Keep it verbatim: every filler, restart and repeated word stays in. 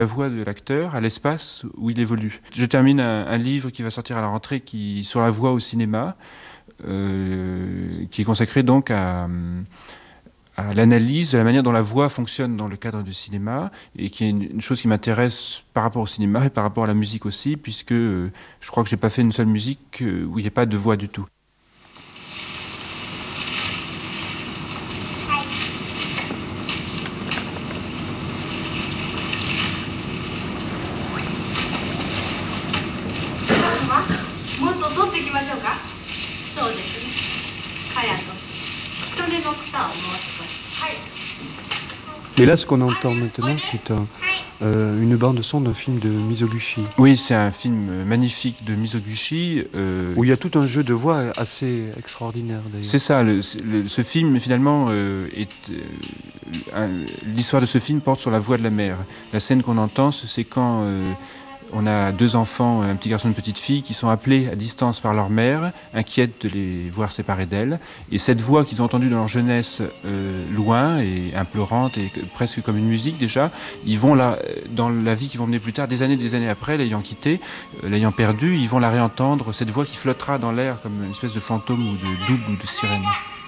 la voix de l'acteur à l'espace où il évolue. Je termine un, un livre qui va sortir à la rentrée qui, sur la voix au cinéma, euh, qui est consacré donc à, à l'analyse de la manière dont la voix fonctionne dans le cadre du cinéma, et qui est une, une chose qui m'intéresse par rapport au cinéma et par rapport à la musique aussi, puisque euh, je crois que j'ai pas fait une seule musique euh, où il n'y a pas de voix du tout. Mais là, ce qu'on entend maintenant, c'est un, euh, une bande-son d'un film de Mizoguchi. Oui, c'est un film magnifique de Mizoguchi. Euh, où il y a tout un jeu de voix assez extraordinaire, d'ailleurs. C'est ça, le, le, ce film, finalement, euh, est, euh, l'histoire de ce film porte sur la voix de la mère. La scène qu'on entend, c'est quand... Euh, on a deux enfants, un petit garçon et une petite fille, qui sont appelés à distance par leur mère, inquiètes de les voir séparés d'elle. Et cette voix qu'ils ont entendue dans leur jeunesse, euh, loin et implorante, et presque comme une musique déjà, ils vont là, dans la vie qui vont mener plus tard, des années des années après, l'ayant quittée, euh, l'ayant perdue, ils vont la réentendre, cette voix qui flottera dans l'air comme une espèce de fantôme ou de double ou de sirène.